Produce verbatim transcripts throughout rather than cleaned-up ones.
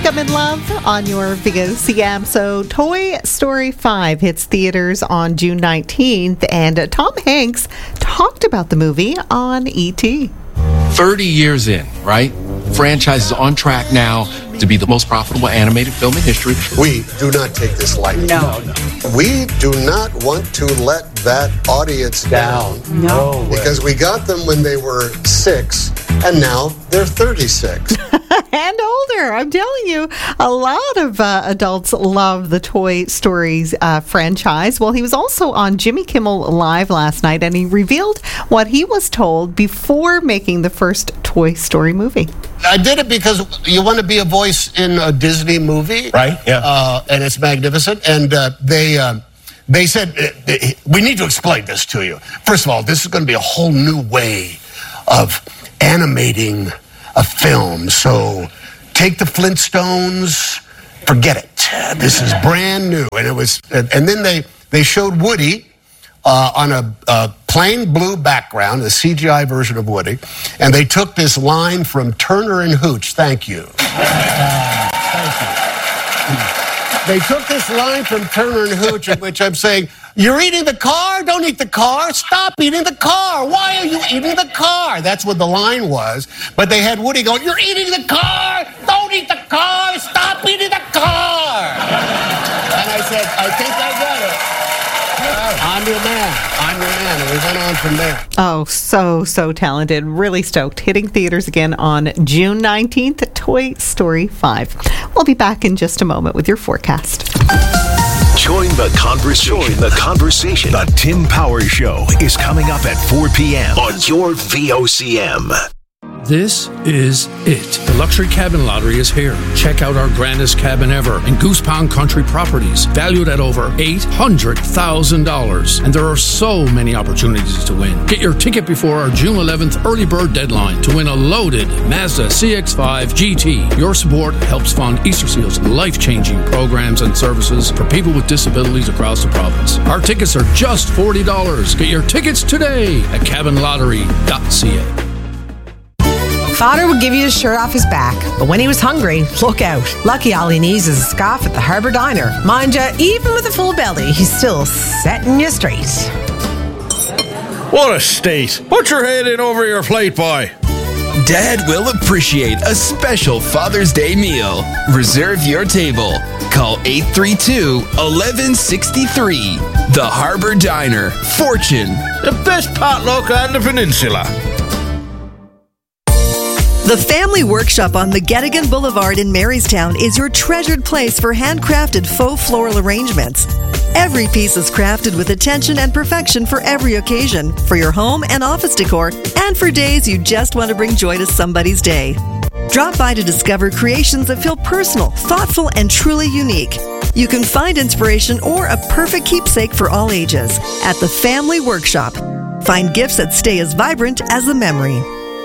think I'm in love on your V O C M. So Toy Story five hits theaters on June nineteenth, and uh, Tom Hanks talked about the movie on E T thirty years in, right? Franchise is on track now to be the most profitable animated film in history. We do not take this lightly. No. no. We do not want to let that audience down. No. no because we got them when they were six, and now they're thirty-six. And older. I'm telling you, a lot of uh, adults love the Toy Stories uh, franchise. Well, he was also on Jimmy Kimmel Live last night, and he revealed what he was told before making the first Toy Story movie. I did it because you want to be a voice in a Disney movie. Right, yeah. Uh, and it's magnificent. And uh, they... Uh, They said, we need to explain this to you. First of all, this is going to be a whole new way of animating a film. So take the Flintstones, forget it. This is brand new. And it was, and then they, they showed Woody uh, on a, a plain blue background, a C G I version of Woody. And they took this line from Turner and Hooch. Thank you. Uh, thank you. They took this line from Turner and Hooch, in which I'm saying, you're eating the car? Don't eat the car. Stop eating the car. Why are you eating the car? That's what the line was. But they had Woody going, you're eating the car. Don't eat the car. Stop eating the car. And I said, I think I got it. I'm your man. I'm your man. And we went on from there. Oh, so, so talented. Really stoked. Hitting theaters again on June nineteenth, Toy Story five. We'll be back in just a moment with your forecast. Join the conversation. Join the conversation. The Tim Power Show is coming up at four p.m. on your V O C M. This is it. The Luxury Cabin Lottery is here. Check out our grandest cabin ever in Goose Pond Country Properties, valued at over eight hundred thousand dollars. And there are so many opportunities to win. Get your ticket before our June eleventh early bird deadline to win a loaded Mazda C X five G T. Your support helps fund Easter Seal's life-changing programs and services for people with disabilities across the province. Our tickets are just forty dollars. Get your tickets today at cabin lottery dot c a. Father would give you his shirt off his back, but when he was hungry, look out. Lucky all he needs is a scarf at the Harbour Diner. Mind ya, even with a full belly, he's still setting you straight. What a state. Put your head in over your plate, boy. Dad will appreciate a special Father's Day meal. Reserve your table. Call eight three two, one one six three. The Harbour Diner. Fortune. The best potluck on the peninsula. The Family Workshop on McGettigan Boulevard in Marystown is your treasured place for handcrafted faux floral arrangements. Every piece is crafted with attention and perfection for every occasion, for your home and office decor, and for days you just want to bring joy to somebody's day. Drop by to discover creations that feel personal, thoughtful, and truly unique. You can find inspiration or a perfect keepsake for all ages at the Family Workshop. Find gifts that stay as vibrant as the memory.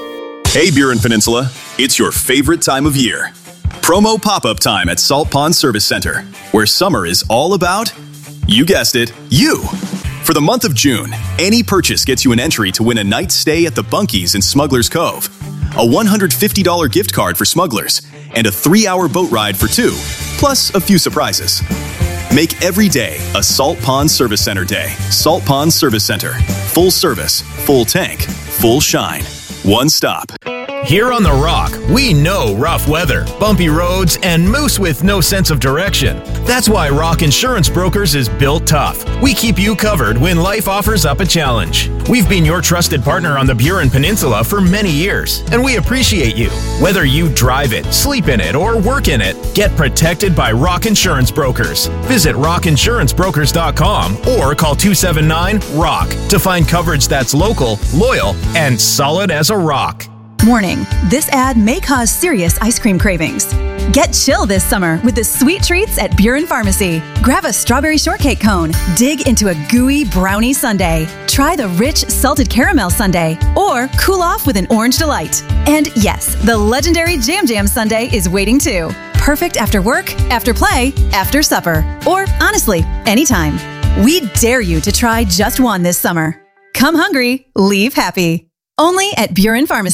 Hey, Burin Peninsula, it's your favorite time of year. Promo pop-up time at Salt Pond Service Center, where summer is all about, you guessed it, you. For the month of June, any purchase gets you an entry to win a night's stay at the Bunkies in Smuggler's Cove, a one hundred fifty dollars gift card for Smugglers, and a three-hour boat ride for two, plus a few surprises. Make every day a Salt Pond Service Center day. Salt Pond Service Center. Full service, full tank, full shine. One stop. Here on The Rock, we know rough weather, bumpy roads, and moose with no sense of direction. That's why Rock Insurance Brokers is built tough. We keep you covered when life offers up a challenge. We've been your trusted partner on the Burin Peninsula for many years, and we appreciate you. Whether you drive it, sleep in it, or work in it, get protected by Rock Insurance Brokers. Visit rock insurance brokers dot com or call two seven nine, ROCK to find coverage that's local, loyal, and solid as a rock. Warning, this ad may cause serious ice cream cravings. Get chill this summer with the sweet treats at Burin Pharmacy. Grab a strawberry shortcake cone, dig into a gooey brownie sundae, try the rich salted caramel sundae, or cool off with an orange delight. And yes, the legendary Jam Jam sundae is waiting too. Perfect after work, after play, after supper, or honestly, anytime. We dare you to try just one this summer. Come hungry, leave happy. Only at Burin Pharmacy.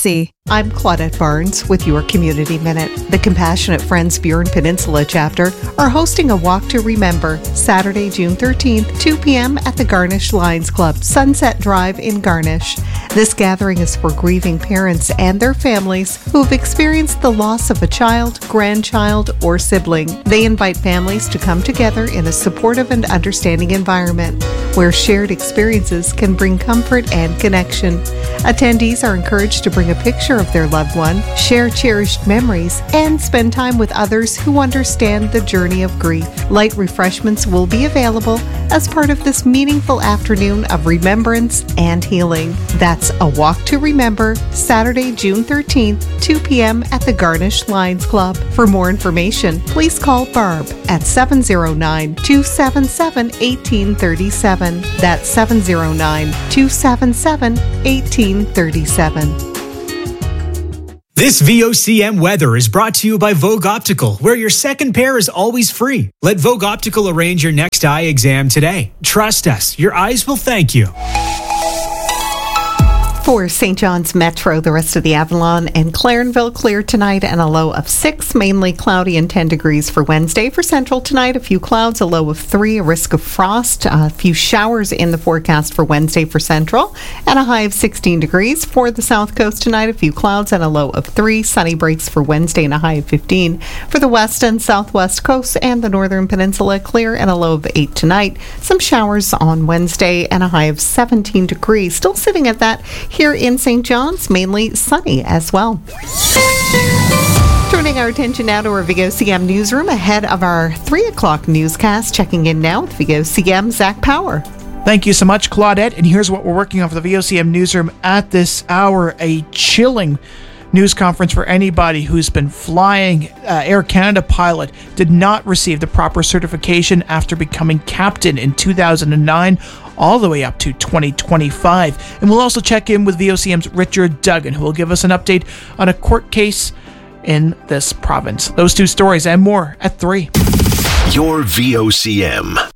I'm Claudette Barnes with your Community Minute. The Compassionate Friends Burin Peninsula chapter are hosting a Walk to Remember Saturday, June thirteenth, two p.m. at the Garnish Lions Club, Sunset Drive in Garnish. This gathering is for grieving parents and their families who have experienced the loss of a child, grandchild, or sibling. They invite families to come together in a supportive and understanding environment where shared experiences can bring comfort and connection. Attendees are encouraged to bring a picture of their loved one, share cherished memories, and spend time with others who understand the journey of grief. Light refreshments will be available as part of this meaningful afternoon of remembrance and healing. That's a Walk to Remember, Saturday, June thirteenth, two p.m. at the Garnish Lions Club. For more information, please call Barb at seven oh nine, two seven seven, one eight three seven. That's seven oh nine, two seven seven, one eight three seven. This V O C M weather is brought to you by Vogue Optical, where your second pair is always free. Let Vogue Optical arrange your next eye exam today. Trust us, your eyes will thank you. For Saint John's Metro, the rest of the Avalon and Clarenville clear tonight and a low of six, mainly cloudy and ten degrees for Wednesday. For Central tonight, a few clouds, a low of three, a risk of frost, a few showers in the forecast for Wednesday for Central, and a high of sixteen degrees. For the South Coast tonight, a few clouds and a low of three, sunny breaks for Wednesday and a high of fifteen. For the West and Southwest coasts and the Northern Peninsula, clear and a low of eight tonight. Some showers on Wednesday and a high of seventeen degrees. Still sitting at that here in Saint John's, mainly sunny as well. Turning our attention now to our V O C M newsroom ahead of our three o'clock newscast. Checking in now with V O C M, Zach Power. Thank you so much, Claudette. And here's what we're working on for the V O C M newsroom at this hour. A chilling news conference for anybody who's been flying. Uh, Air Canada pilot did not receive the proper certification after becoming captain in two thousand nine. All the way up to twenty twenty-five. And we'll also check in with V O C M's Richard Duggan, who will give us an update on a court case in this province. Those two stories and more at three. Your V O C M.